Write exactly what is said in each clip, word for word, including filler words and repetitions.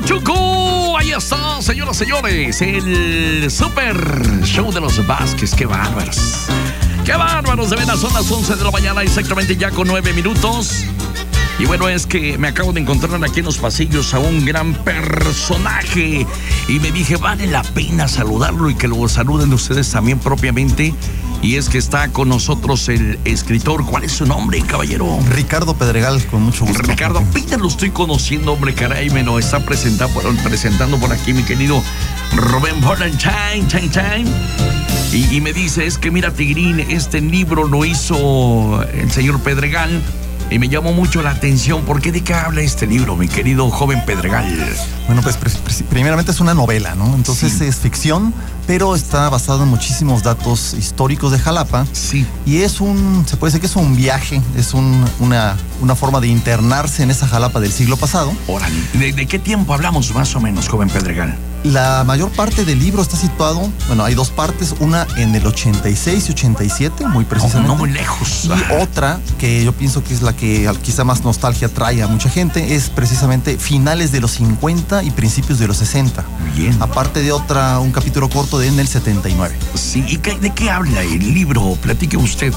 Chucu, ahí está, señoras y señores, el Super Show de los Vázquez. Qué bárbaros. Qué bárbaros, de veras, son las once de la mañana, exactamente ya con nueve minutos. Y bueno, es que me acabo de encontrar aquí en los pasillos a un gran personaje. Y me dije, vale la pena saludarlo y que lo saluden ustedes también propiamente. Y es que está con nosotros el escritor. ¿Cuál es su nombre, caballero? Ricardo Pedregal, con mucho gusto. Ricardo, apenas lo estoy conociendo, hombre, caray. Me lo está presentando por, presentando por aquí mi querido Rubén Bolanchain, Chain, Chain. Y, y me dice, es que mira, Tigrín, este libro lo hizo el señor Pedregal. Y me llamó mucho la atención. ¿Por qué? ¿De qué habla este libro, mi querido joven Pedregal? Bueno, pues primeramente es una novela, ¿no? Entonces sí. Es ficción, pero está basado en muchísimos datos históricos de Jalapa. Sí. Y es un, se puede decir que es un viaje, es un, una, una forma de internarse en esa Jalapa del siglo pasado. Órale, ¿de, de qué tiempo hablamos más o menos, joven Pedregal? La mayor parte del libro está situado, bueno, hay dos partes, una en el ochenta y seis y ochenta y siete, muy precisamente. No, no muy lejos. Y ah. otra, que yo pienso que es la que quizá más nostalgia trae a mucha gente, es precisamente finales de los cincuenta y principios de los sesenta. Bien. Aparte de otra, un capítulo corto de en el setenta y nueve. Sí, ¿y qué, de qué habla el libro? Platique usted.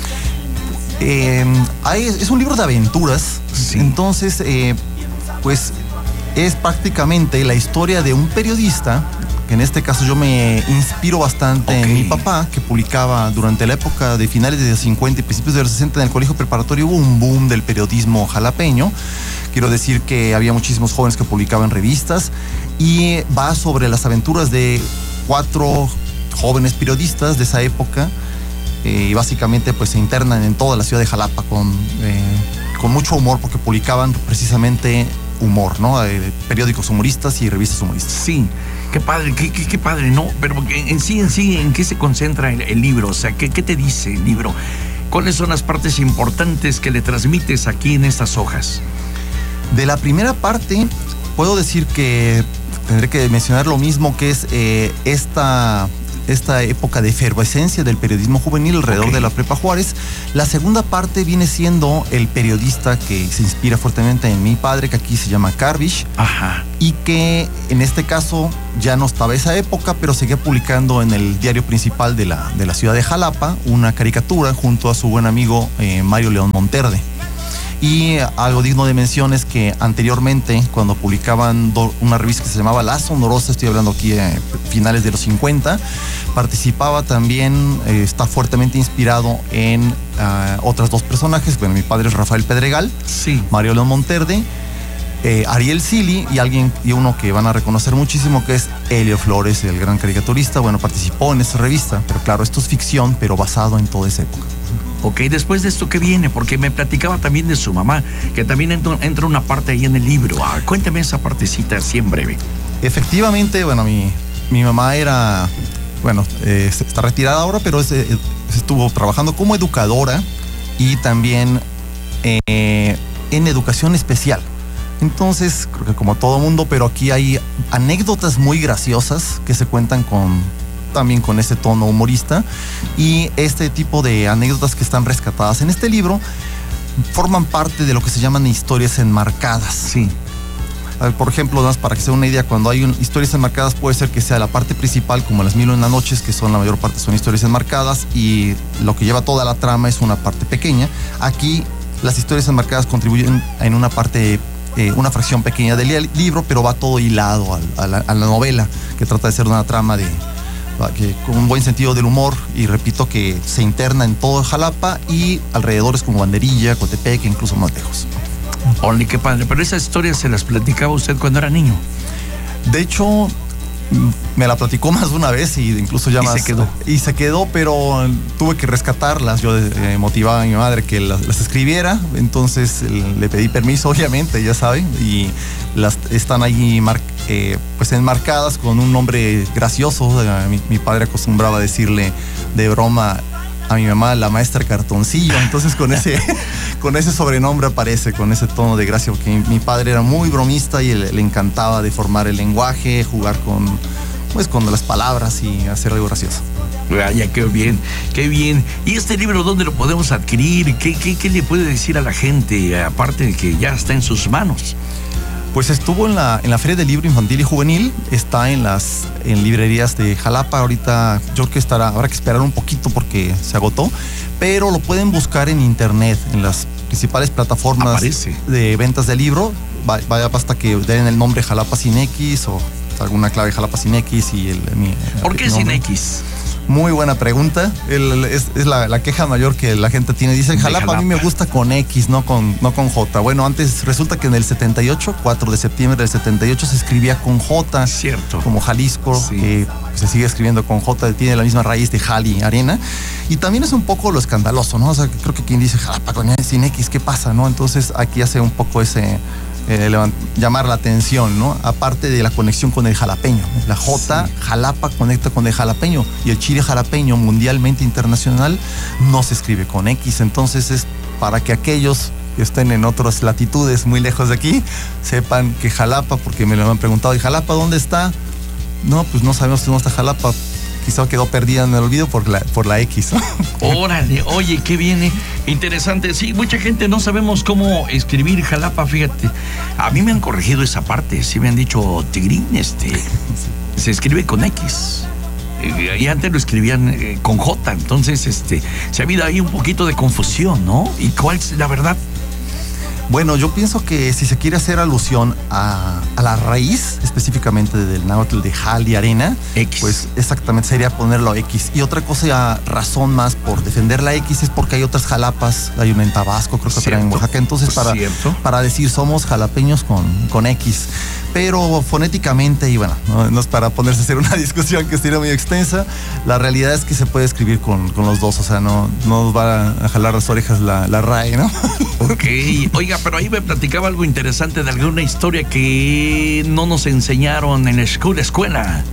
Eh, hay, es un libro de aventuras, sí. Entonces, eh, pues... es prácticamente la historia de un periodista, que en este caso yo me inspiro bastante okay. en mi papá, que publicaba durante la época de finales de los cincuenta y principios de los sesenta en el colegio preparatorio. Hubo un boom del periodismo jalapeño. Quiero decir que había muchísimos jóvenes que publicaban revistas y va sobre las aventuras de cuatro jóvenes periodistas de esa época eh, y básicamente pues se internan en toda la ciudad de Jalapa con, eh, con mucho humor porque publicaban precisamente humor, ¿no? Eh, periódicos humoristas y revistas humoristas. Sí, qué padre, qué, qué, qué padre, ¿no? Pero en sí, en sí, ¿en qué se concentra el, el libro? O sea, ¿qué, ¿qué te dice el libro? ¿Cuáles son las partes importantes que le transmites aquí en estas hojas? De la primera parte, puedo decir que tendré que mencionar lo mismo, que es eh, esta... esta época de efervescencia del periodismo juvenil alrededor okay. de la Prepa Juárez. La segunda parte viene siendo el periodista que se inspira fuertemente en mi padre, que aquí se llama Carvish. Ajá. Y que en este caso ya no estaba esa época, pero seguía publicando en el diario principal de la, de la ciudad de Jalapa una caricatura junto a su buen amigo eh, Mario León Monterde. Y algo digno de mención es que anteriormente, cuando publicaban do, una revista que se llamaba La Sonorosa, estoy hablando aquí a eh, finales de los cincuenta, participaba también, eh, está fuertemente inspirado en uh, otros dos personajes. Bueno, mi padre es Rafael Pedregal, sí. Mario León Monterde, eh, Ariel Sili y alguien y uno que van a reconocer muchísimo, que es Helio Flores, el gran caricaturista. Bueno, participó en esa revista, pero claro, esto es ficción, pero basado en toda esa época. Ok, después de esto, ¿qué viene? Porque me platicaba también de su mamá, que también entra, entra una parte ahí en el libro. Ah, cuéntame esa partecita así en breve. Efectivamente, bueno, mi, mi mamá era, bueno, eh, está retirada ahora, pero es, eh, estuvo trabajando como educadora y también eh, en educación especial. Entonces, creo que como todo mundo, pero aquí hay anécdotas muy graciosas que se cuentan con... también con ese tono humorista, y este tipo de anécdotas que están rescatadas en este libro forman parte de lo que se llaman historias enmarcadas. Sí. Por ejemplo, más para que se dé una idea, cuando hay un, historias enmarcadas puede ser que sea la parte principal, como Las Mil y Una Noches, que son la mayor parte son historias enmarcadas, y lo que lleva toda la trama es una parte pequeña. Aquí las historias enmarcadas contribuyen en una parte, eh, una fracción pequeña del libro, pero va todo hilado a, a, la, a la novela, que trata de ser una trama de que con un buen sentido del humor, y repito que se interna en todo Jalapa y alrededores como Banderilla, Cotepec, incluso más lejos. Ole, qué padre. Pero esas historias se las platicaba usted cuando era niño. De hecho, me la platicó más de una vez y incluso ya y más. se quedó. Y se quedó, pero tuve que rescatarlas. Yo eh, motivaba a mi madre que las, las escribiera, entonces le pedí permiso, obviamente, ya saben, y las están ahí mar, eh, pues enmarcadas con un nombre gracioso. Mi, mi padre acostumbraba a decirle de broma a mi mamá la maestra Cartoncillo, entonces con ese con ese sobrenombre aparece, con ese tono de gracia, porque mi, mi padre era muy bromista y le, le encantaba deformar el lenguaje, jugar con pues con las palabras y hacer algo gracioso. Vaya, qué bien, qué bien. ¿Y este libro dónde lo podemos adquirir? ¿Qué, qué, qué le puede decir a la gente, aparte de que ya está en sus manos? Pues estuvo en la, en la Feria del Libro Infantil y Juvenil, está en las en librerías de Jalapa. Ahorita yo creo que estará, habrá que esperar un poquito porque se agotó, pero lo pueden buscar en internet, en las principales plataformas Aparece. de ventas de libro. Vaya, basta que den el nombre Jalapa sin X o alguna clave Jalapa sin X y el... Mi, ¿Por qué sin X? Muy buena pregunta. El, es es la, la queja mayor que la gente tiene. Dicen, Jalapa, Jalapa a mí me gusta con X, no con, no con J. Bueno, antes resulta que en el setenta y ocho, cuatro de septiembre del setenta y ocho, se escribía con J. Cierto. Como Jalisco, sí. que se sigue escribiendo con J, tiene la misma raíz de Jali, arena. Y también es un poco lo escandaloso, ¿no? O sea, creo que quien dice Jalapa con sin X, ¿qué pasa, no? Entonces aquí hace un poco ese... Eh, llamar la atención, ¿no? Aparte de la conexión con el jalapeño. La J, sí. Jalapa, conecta con el jalapeño. Y el chile jalapeño, mundialmente internacional, no se escribe con X. Entonces es para que aquellos que estén en otras latitudes muy lejos de aquí sepan que Jalapa, porque me lo han preguntado, ¿y Jalapa dónde está? No, pues no sabemos dónde está Jalapa. Quizá quedó perdida en el olvido por la, por la X. Órale, oye, qué viene. Interesante. Sí, mucha gente no sabemos cómo escribir Jalapa, fíjate. A mí me han corregido esa parte. Sí me han dicho, Tigrín, este, sí. se escribe con X. Y antes lo escribían eh, con J. Entonces, este, se ha habido ahí un poquito de confusión, ¿no? ¿Y cuál es la verdad? Bueno, yo pienso que si se quiere hacer alusión a, a la raíz, específicamente del náhuatl de Jal y arena, X. Pues exactamente sería ponerlo X. Y otra cosa, razón más por defender la X es porque hay otras jalapas, hay una en Tabasco, creo que otra en Oaxaca. Entonces, para, para decir somos jalapeños con, con X. Pero fonéticamente, y bueno, no, no es para ponerse a hacer una discusión que sería muy extensa, la realidad es que se puede escribir con, con los dos, o sea, no, no nos va a jalar las orejas la, la R A E, ¿no? Ok, oiga, pero ahí me platicaba algo interesante de alguna historia que no nos enseñaron en la escuela.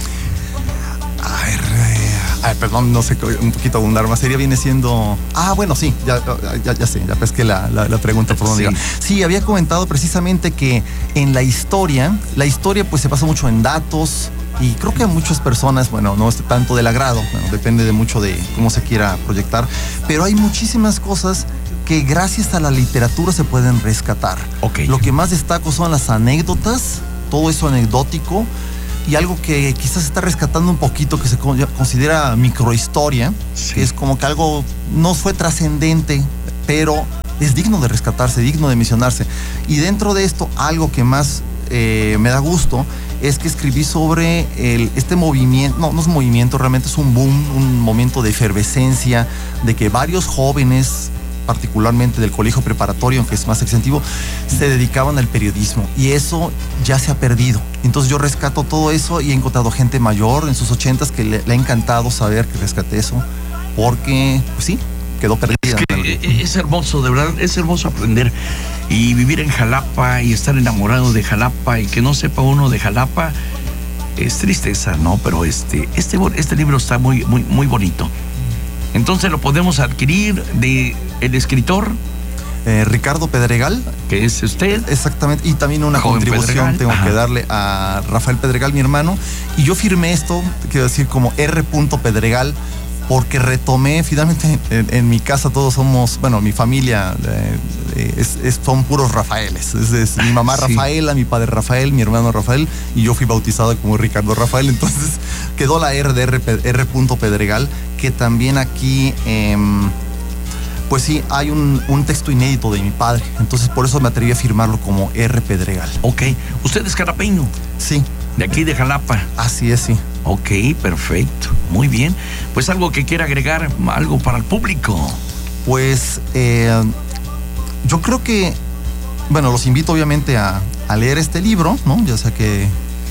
A ver, ay, perdón, no sé, un poquito abundar más. Sería viene siendo... Ah, bueno, sí, ya, ya, ya sé, ya pesqué la, la, la pregunta por donde sí. iba. Sí, había comentado precisamente que en la historia, la historia pues se basa mucho en datos y creo que a muchas personas, bueno, no es tanto del agrado, bueno, depende de mucho de cómo se quiera proyectar, pero hay muchísimas cosas que gracias a la literatura se pueden rescatar. Okay. Lo que más destaco son las anécdotas, todo eso anecdótico, y algo que quizás se está rescatando un poquito, que se considera microhistoria, sí. que es como que algo no fue trascendente, pero es digno de rescatarse, digno de mencionarse. Y dentro de esto, algo que más eh, me da gusto es que escribí sobre el, este movimiento, no, no es movimiento, realmente es un boom, un momento de efervescencia, de que varios jóvenes, particularmente del colegio preparatorio, aunque es más extensivo, se dedicaban al periodismo y eso ya se ha perdido. Entonces yo rescato todo eso y he encontrado gente mayor en sus ochentas que le, le ha encantado saber que rescaté eso, porque pues sí, quedó perdida. Es que es hermoso, de verdad, es hermoso aprender y vivir en Jalapa y estar enamorado de Jalapa y que no sepa uno de Jalapa es tristeza, ¿no? Pero este, este, este libro está muy, muy, muy bonito. Entonces lo podemos adquirir de el escritor eh, Ricardo Pedregal, que es usted. Exactamente, y también una Joven contribución Pedregal. tengo Ajá. que darle a Rafael Pedregal, mi hermano, y yo firmé esto, quiero decir, como R. Pedregal, porque retomé, finalmente en, en mi casa todos somos, bueno, mi familia eh, es, es, son puros Rafaeles. Es, es mi mamá Sí. Rafaela, mi padre Rafael, mi hermano Rafael, y yo fui bautizado como Ricardo Rafael. Entonces quedó la R de R. R. Pedregal, que también aquí, eh, pues sí, hay un, un texto inédito de mi padre. Entonces por eso me atreví a firmarlo como R. Pedregal. Ok, ¿usted es jalapeño? Sí. De aquí de Jalapa. Así es, sí. Ok, perfecto. Muy bien. Pues algo que quiera agregar, algo para el público. Pues eh, yo creo que, bueno, los invito obviamente a, a leer este libro, ¿no? Ya sea que,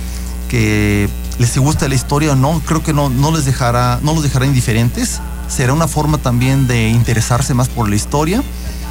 que les guste la historia o no, creo que no, no les dejará, no los dejará indiferentes. Será una forma también de interesarse más por la historia.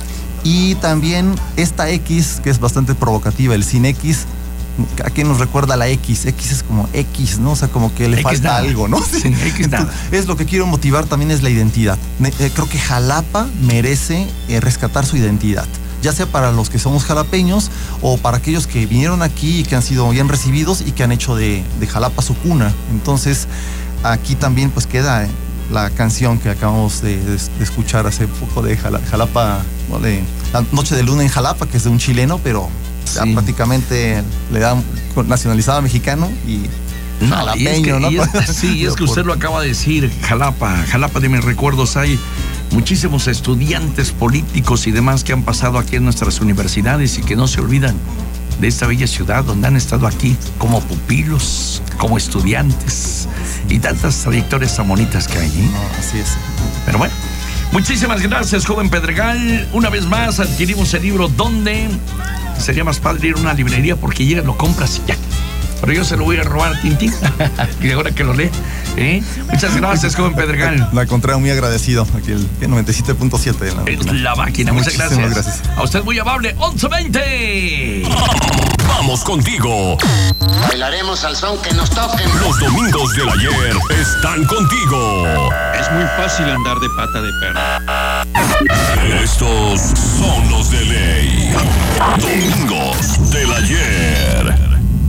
Y también esta X, que es bastante provocativa, el sin X, ¿a qué nos recuerda la X? X es como X, ¿no? O sea, como que le X falta nada. algo, ¿no? Sí, X nada. Entonces, es lo que quiero motivar también es la identidad. Eh, creo que Jalapa merece eh, rescatar su identidad, ya sea para los que somos jalapeños o para aquellos que vinieron aquí y que han sido bien recibidos y que han hecho de, de Jalapa su cuna. Entonces, aquí también pues queda la canción que acabamos de, de, de escuchar hace poco de Jalapa, ¿no? De La Noche de Luna en Jalapa, que es de un chileno, pero ya sí. prácticamente le dan nacionalizado mexicano y no, jalapeño, y es que, ¿no? Y es, sí, y es que usted lo acaba de decir, Jalapa, Jalapa de mis recuerdos, hay muchísimos estudiantes políticos y demás que han pasado aquí en nuestras universidades y que no se olvidan de esta bella ciudad donde han estado aquí como pupilos, como estudiantes y tantas trayectorias tan bonitas que hay, ¿eh? No, así es. Pero bueno, muchísimas gracias, joven Pedregal. Una vez más adquirimos el libro donde sería más padre ir a una librería porque llegas, lo compras y ya. Pero yo se lo voy a robar a Tintín, y ahora que lo lee. ¿eh? Muchas gracias, joven Pedregal. La contrario, muy agradecido. Aquí el noventa y siete punto siete. La, es la máquina, muchas gracias. gracias. A usted muy amable, once veinte. Vamos contigo. Bailaremos al son que nos toquen. Los domingos del ayer están contigo. Es muy fácil andar de pata de perro. Estos son los de ley. Domingos del ayer.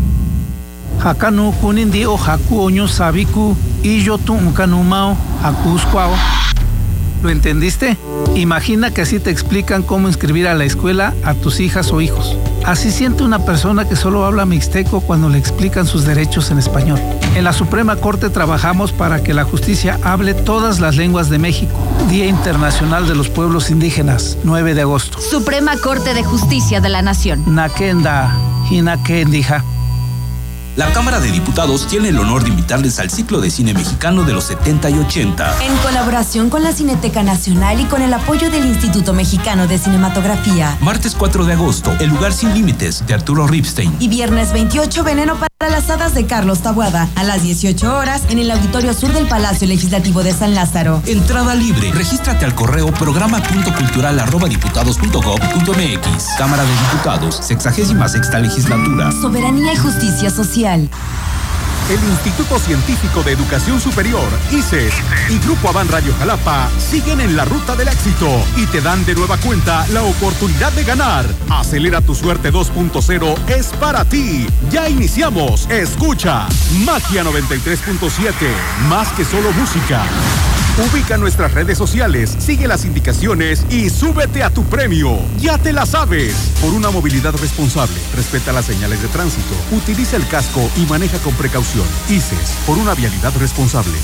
Hakanu kunindi o haku oño sabiku y yo tu kanumao hakusquao. ¿Lo entendiste? Imagina que así te explican cómo inscribir a la escuela a tus hijas o hijos. Así siente una persona que solo habla mixteco cuando le explican sus derechos en español. En la Suprema Corte trabajamos para que la justicia hable todas las lenguas de México. Día Internacional de los Pueblos Indígenas, nueve de agosto. Suprema Corte de Justicia de la Nación. Nakenda, Hinakendija. La Cámara de Diputados tiene el honor de invitarles al ciclo de cine mexicano de los setenta y ochenta. En colaboración con la Cineteca Nacional y con el apoyo del Instituto Mexicano de Cinematografía. Martes cuatro de agosto, El lugar sin límites, de Arturo Ripstein. Y viernes veintiocho, Veneno para las hadas, de Carlos Taboada. A las dieciocho horas, en el Auditorio Sur del Palacio Legislativo de San Lázaro. Entrada libre. Regístrate al correo programa punto cultural arroba diputados punto gob punto mx. Cámara de Diputados, sexagésima sexta legislatura. Soberanía y justicia social. El Instituto Científico de Educación Superior, I C E S, y Grupo Avan Radio Jalapa siguen en la ruta del éxito y te dan de nueva cuenta la oportunidad de ganar. Acelera tu suerte dos punto cero es para ti. Ya iniciamos. Escucha Magia noventa y tres punto siete, más que solo música. Ubica nuestras redes sociales, sigue las indicaciones y súbete a tu premio. Ya te la sabes. Por una movilidad responsable, respeta las señales de tránsito, utiliza el casco y maneja con precaución. I C E S, por una vialidad responsable.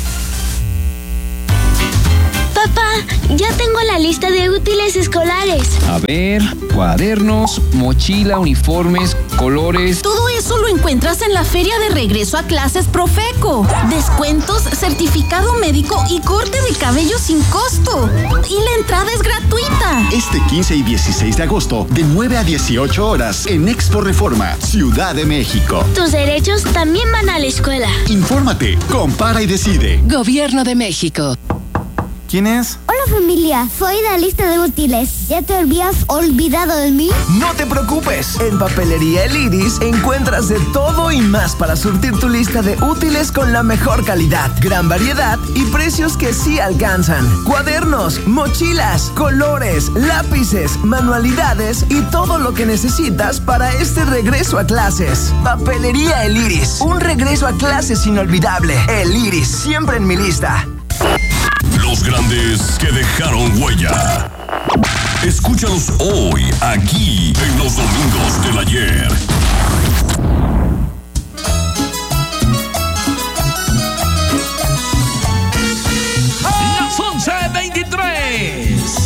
Papá, ya tengo la lista de útiles escolares. A ver, cuadernos, mochila, uniformes, colores. Todo eso lo encuentras en la Feria de Regreso a Clases Profeco. Descuentos, certificado médico y corte de cabello sin costo. Y la entrada es gratuita. Este quince y dieciséis de agosto, de nueve a dieciocho horas, en Expo Reforma, Ciudad de México. Tus derechos también van a la escuela. Infórmate, compara y decide. Gobierno de México. ¿Quién es? Hola familia, soy la lista de útiles. ¿Ya te habías olvidado de mí? No te preocupes, en Papelería El Iris encuentras de todo y más para surtir tu lista de útiles con la mejor calidad, gran variedad y precios que sí alcanzan. Cuadernos, mochilas, colores, lápices, manualidades y todo lo que necesitas para este regreso a clases. Papelería El Iris, un regreso a clases inolvidable. El Iris, siempre en mi lista. Los grandes que dejaron huella. Escúchalos hoy, aquí, en los domingos del ayer.